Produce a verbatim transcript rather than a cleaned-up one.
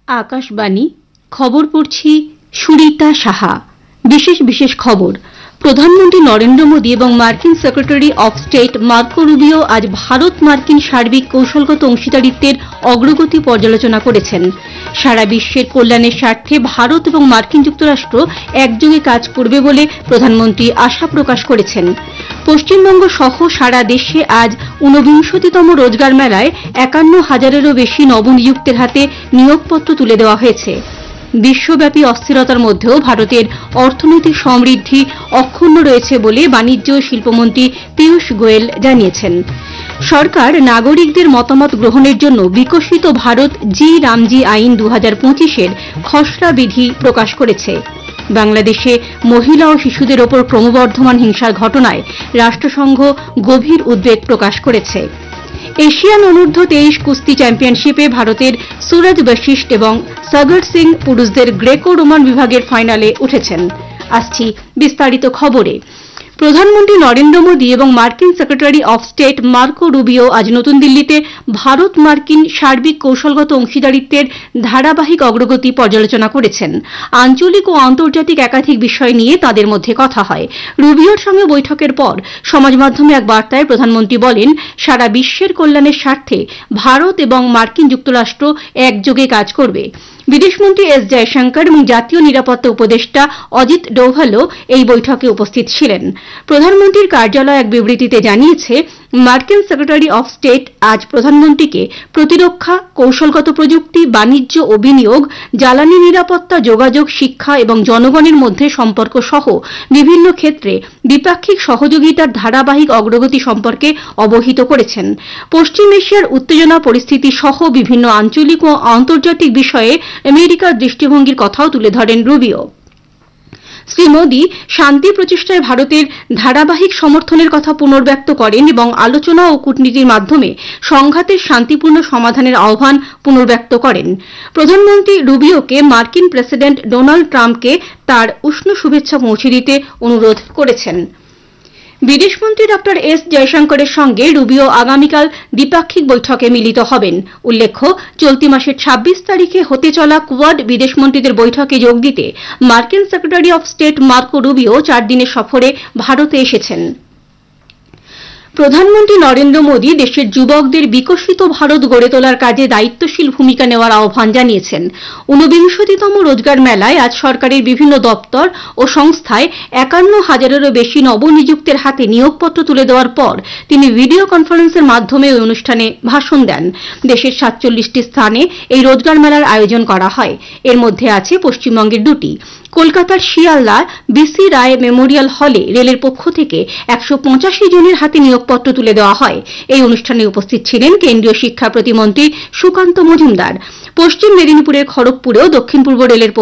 আকাশবাণী খবর পড়ছি সুরিতা সাহা। বিশেষ বিশেষ খবর। প্রধানমন্ত্রী নরেন্দ্র মোদী এবং মার্কিন secretary of state Marco Rubio আজ ভারত মার্কিন সার্বিক কৌশলগত অংশীদারিত্বের অগ্রগতি পর্যালোচনা করেছেন। সারা বিশ্বের কল্যাণের স্বার্থে ভারত এবং মার্কিন যুক্তরাষ্ট্র একযোগে কাজ করবে বলে প্রধানমন্ত্রী আশা প্রকাশ করেছেন। পশ্চিমবঙ্গ সহ সারা দেশে আজ ঊনবিংশতিতম রোজগার মেলায় একান্ন হাজারেরও বেশি নবনিযুক্তের হাতে নিয়োগপত্র তুলে দেওয়া হয়েছে। বিশ্বব্যাপী অস্থিরতার মধ্যেও ভারতের অর্থনৈতিক সমৃদ্ধি অক্ষুণ্ণ রয়েছে বলে বাণিজ্য ও শিল্পমন্ত্রী পীযূষ গোয়েল জানিয়েছেন। সরকার নাগরিকদের মতামত গ্রহণের জন্য বিকশিত ভারত জি রামজি আইন দু হাজার পঁচিশের খসড়া বিধি প্রকাশ করেছে। বাংলাদেশে মহিলা ও শিশুদের ওপর ক্রমবর্ধমান হিংসার ঘটনায় রাষ্ট্রসংঘ গভীর উদ্বেগ প্রকাশ করেছে। এশিয়ান অনূর্ধ্ব তেইশ কুস্তি চ্যাম্পিয়নশিপে ভারতের সুরজ বশিষ্ঠ এবং সাগর সিং পুরুষদের গ্রেকো রোমান বিভাগের ফাইনালে উঠেছেন। আসছি বিস্তারিত খবরে। প্রধানমন্ত্রী নরেন্দ্র মোদী এবং মার্কিন secretary of state Marco Rubio আজ নতুন দিল্লিতে ভারত মার্কিন সার্বিক কৌশলগত অংশীদারিত্বের ধারাবাহিক অগ্রগতি পর্যালোচনা করেছেন। আঞ্চলিক ও আন্তর্জাতিক একাধিক বিষয় নিয়ে তাদের মধ্যে কথা হয়। রুবিওর সঙ্গে বৈঠকের পর সমাজ মাধ্যমে এক বার্তায় প্রধানমন্ত্রী বলেন, সারা বিশ্বের কল্যাণের স্বার্থে ভারত এবং মার্কিন যুক্তরাষ্ট্র একযোগে কাজ করবে। বিদেশমন্ত্রী এস জয়শঙ্কর এবং জাতীয় নিরাপত্তা উপদেষ্টা অজিত ডোভালও এই বৈঠকে উপস্থিত ছিলেন। প্রধানমন্ত্রীর কার্যালয় এক বিবৃতিতে জানিয়েছে, মার্কিন সেক্রেটারি অব স্টেট আজ প্রধানমন্ত্রীকে প্রতিরক্ষা, কৌশলগত প্রযুক্তি, বাণিজ্য ও বিনিয়োগ, জ্বালানি নিরাপত্তা, যোগাযোগ, শিক্ষা এবং জনগণের মধ্যে সম্পর্ক সহ বিভিন্ন ক্ষেত্রে দ্বিপাক্ষিক সহযোগিতার ধারাবাহিক অগ্রগতি সম্পর্কে অবহিত করেছেন। পশ্চিম এশিয়ার উত্তেজনা পরিস্থিতি সহ বিভিন্ন আঞ্চলিক ও আন্তর্জাতিক বিষয়ে আমেরিকার দৃষ্টিভঙ্গির কথাও তুলে ধরেন রুবিও। শ্রী মোদী শান্তি প্রচেষ্টায় ভারতের ধারাবাহিক সমর্থনের কথা পুনর্ব্যক্ত করেন এবং আলোচনা ও কূটনীতির মাধ্যমে সংঘাতের শান্তিপূর্ণ সমাধানের আহ্বান পুনর্ব্যক্ত করেন। প্রধানমন্ত্রী রুবিওকে মার্কিন প্রেসিডেন্ট ডোনাল্ড ট্রাম্পকে তার উষ্ণ শুভেচ্ছা পৌঁছে দিতে অনুরোধ করেছেন। বিদেশমন্ত্রী ড এস জয়শঙ্করের সঙ্গে রুবিও আগামীকাল দ্বিপাক্ষিক বৈঠকে মিলিত হবেন। উল্লেখ্য, চলতি মাসের ছাব্বিশ তারিখে হতে চলা কোয়াড বিদেশমন্ত্রীদের বৈঠকে যোগ দিতে মার্কিন secretary of state Marco Rubio চার দিনের সফরে ভারতে এসেছেন। প্রধানমন্ত্রী নরেন্দ্র মোদী দেশের যুবকদের বিকশিত ভারত গড়ে তোলার কাজে দায়িত্বশীল ভূমিকা নেওয়ার আহ্বান জানিয়েছেন। ঊনবিংশতিতম রোজগার মেলায় আজ সরকারের বিভিন্ন দপ্তর ও সংস্থায় একান্ন হাজারেরও বেশি নবনিযুক্তের হাতে নিয়োগপত্র তুলে দেওয়ার পর তিনি ভিডিও কনফারেন্সের মাধ্যমে ওই অনুষ্ঠানে ভাষণ দেন। দেশের সাতচল্লিশটি স্থানে এই রোজগার মেলার আয়োজন করা হয়। এর মধ্যে আছে পশ্চিমবঙ্গের দুটি। কলকাতার শিয়ালদা বিসি রায় মেমোরিয়াল হলে রেলের পক্ষ থেকে একশো পঁচাশি জনের হাতে নিয়োগপত্র তুলে দেওয়া হয়। এই অনুষ্ঠানে উপস্থিত ছিলেন কেন্দ্রীয় শিক্ষা প্রতিমন্ত্রী সুকান্ত মজুমদার। পশ্চিম মেদিনীপুরের খড়গপুরেও দক্ষিণ পূর্ব রেলের